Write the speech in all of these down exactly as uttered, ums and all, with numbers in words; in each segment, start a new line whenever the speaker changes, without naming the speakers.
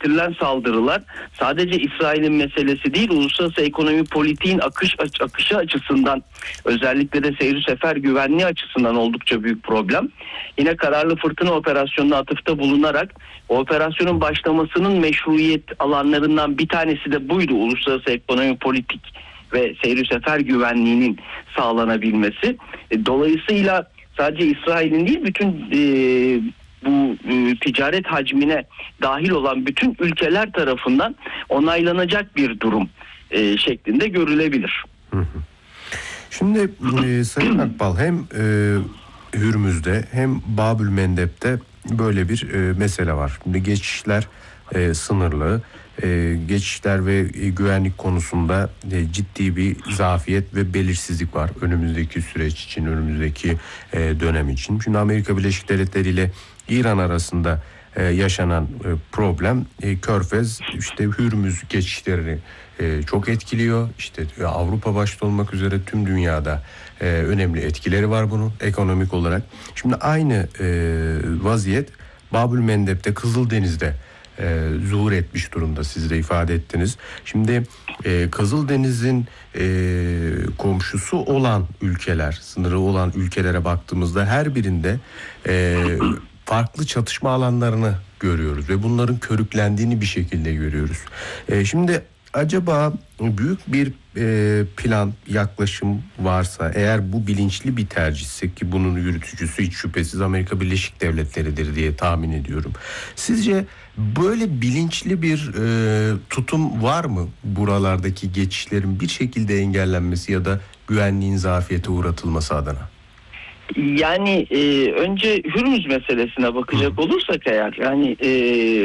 gerçekleştirilen saldırılar sadece İsrail'in meselesi değil, uluslararası ekonomi politiğin akış akışı açısından, özellikle de seyir sefer güvenliği açısından oldukça büyük problem. Yine kararlı fırtına operasyonuna atıfta bulunarak o operasyonun başlamasının meşruiyet alanlarından bir tanesi de buydu. Uluslararası ekonomi politik ve seyir sefer güvenliğinin sağlanabilmesi. Dolayısıyla sadece İsrail'in değil, bütün e, bu e, ticaret hacmine dahil olan bütün ülkeler tarafından onaylanacak bir durum e, şeklinde görülebilir.
Hı hı. Şimdi e, Sayın Akbal, hem e, Hürmüz'de hem Babül Mendeb'de böyle bir e, mesele var. Şimdi geçişler e, sınırlı. Ee, geçişler ve e, güvenlik konusunda e, ciddi bir zafiyet ve belirsizlik var önümüzdeki süreç için, önümüzdeki e, dönem için. Şimdi Amerika Birleşik Devletleri ile İran arasında e, yaşanan e, problem e, Körfez, işte Hürmüz geçişlerini e, çok etkiliyor. İşte e, Avrupa başta olmak üzere tüm dünyada e, önemli etkileri var bunun ekonomik olarak. Şimdi aynı e, vaziyet Babül Mendeb'de, Kızıldeniz'de E, zuhur etmiş durumda, siz de ifade ettiniz. Şimdi e, Kızıldeniz'in e, komşusu olan ülkeler, sınırı olan ülkelere baktığımızda her birinde e, farklı çatışma alanlarını görüyoruz ve bunların körüklendiğini bir şekilde görüyoruz. E, şimdi acaba büyük bir e, plan, yaklaşım varsa, eğer bu bilinçli bir tercihse, ki bunun yürütücüsü hiç şüphesiz Amerika Birleşik Devletleri'dir diye tahmin ediyorum. Sizce böyle bilinçli bir e, tutum var mı buralardaki geçişlerin bir şekilde engellenmesi ya da güvenliğin zafiyete uğratılması adına?
Yani e, önce Hürmüz meselesine bakacak olursak eğer, yani e,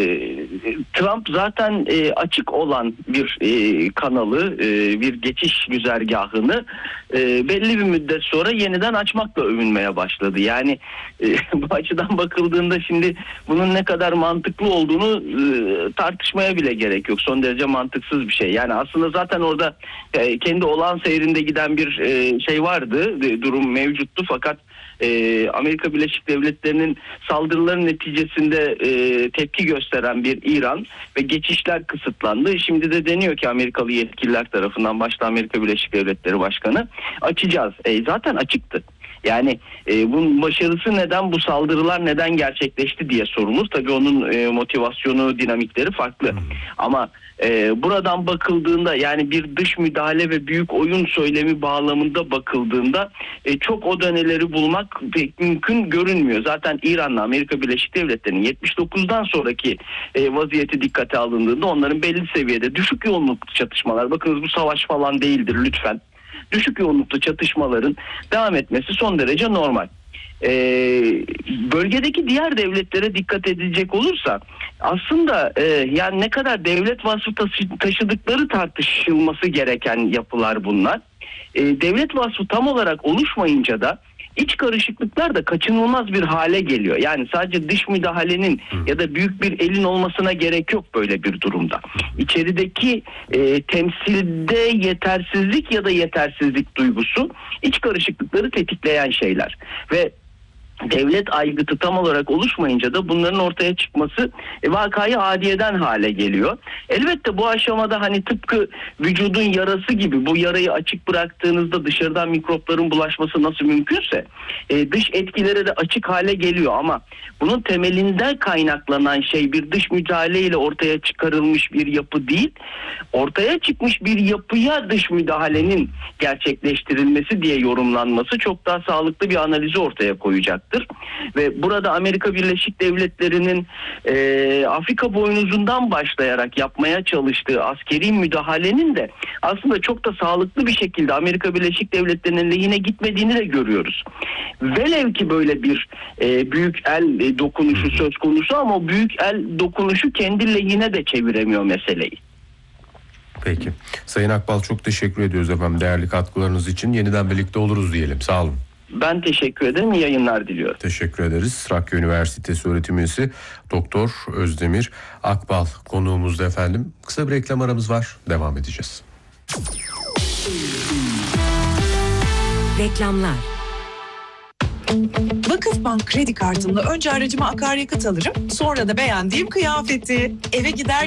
Trump zaten e, açık olan bir e, kanalı, e, bir geçiş güzergahını e, belli bir müddet sonra yeniden açmakla övünmeye başladı. Yani e, bu açıdan bakıldığında şimdi bunun ne kadar mantıklı olduğunu e, tartışmaya bile gerek yok. Son derece mantıksız bir şey. Yani aslında zaten orada e, kendi olağan seyrinde giden bir e, şey vardı, e, durum mevcuttu, fakat Ee, Amerika Birleşik Devletleri'nin saldırıların neticesinde e, tepki gösteren bir İran ve geçişler kısıtlandı. Şimdi de deniyor ki Amerikalı yetkililer tarafından, başta Amerika Birleşik Devletleri Başkanı, açacağız. E, zaten açıktı. Yani e, bunun başarısı neden, bu saldırılar neden gerçekleşti diye sorulur. Tabii onun e, motivasyonu, dinamikleri farklı. Hmm. Ama e, buradan bakıldığında, yani bir dış müdahale ve büyük oyun söylemi bağlamında bakıldığında e, çok o döneleri bulmak pek mümkün görünmüyor. Zaten İran'la Amerika Birleşik Devletleri'nin yetmiş dokuzdan sonraki e, vaziyeti dikkate alındığında onların belli seviyede düşük yoğunluklu çatışmalar, bakınız bu savaş falan değildir lütfen, düşük yoğunluklu çatışmaların devam etmesi son derece normal. Ee, bölgedeki diğer devletlere dikkat edilecek olursa aslında e, yani ne kadar devlet vasfı taşı- taşıdıkları tartışılması gereken yapılar bunlar. E, devlet vasfı tam olarak oluşmayınca da iç karışıklıklar da kaçınılmaz bir hale geliyor. Yani sadece dış müdahalenin ya da büyük bir elin olmasına gerek yok böyle bir durumda. İçerideki e, temsilde yetersizlik ya da yetersizlik duygusu iç karışıklıkları tetikleyen şeyler. Ve devlet aygıtı tam olarak oluşmayınca da bunların ortaya çıkması e, vakayı adiyeden hale geliyor. Elbette bu aşamada hani tıpkı vücudun yarası gibi, bu yarayı açık bıraktığınızda dışarıdan mikropların bulaşması nasıl mümkünse e, dış etkilere de açık hale geliyor, ama bunun temelinden kaynaklanan şey bir dış müdahale ile ortaya çıkarılmış bir yapı değil, ortaya çıkmış bir yapıya dış müdahalenin gerçekleştirilmesi diye yorumlanması çok daha sağlıklı bir analizi ortaya koyacak. Ve burada Amerika Birleşik Devletleri'nin e, Afrika boynuzundan başlayarak yapmaya çalıştığı askeri müdahalenin de aslında çok da sağlıklı bir şekilde Amerika Birleşik Devletleri'nin lehine gitmediğini de görüyoruz. Velev ki böyle bir e, büyük el e, dokunuşu söz konusu, ama o büyük el dokunuşu kendi lehine de çeviremiyor meseleyi.
Peki. Sayın Akbal, çok teşekkür ediyoruz efendim değerli katkılarınız için. Yeniden birlikte oluruz diyelim. Sağ olun.
Ben teşekkür ederim. İyi yayınlar diliyorum.
Teşekkür ederiz. Trakya Üniversitesi öğretim üyesi Doktor Özdemir Akbal konuğumuzda efendim. Kısa bir reklam aramız var. Devam edeceğiz.
Reklamlar.
Vakıfbank kredi kartımla önce aracıma akaryakıt alırım, sonra da beğendiğim kıyafeti. Eve gider